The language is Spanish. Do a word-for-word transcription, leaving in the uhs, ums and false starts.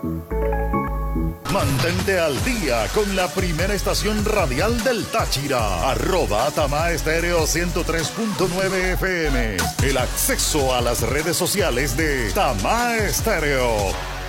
Mantente al día con la primera estación radial del Táchira. Arroba Tamá Estéreo ciento tres punto nueve F M. El acceso a las redes sociales de Tamá Estéreo.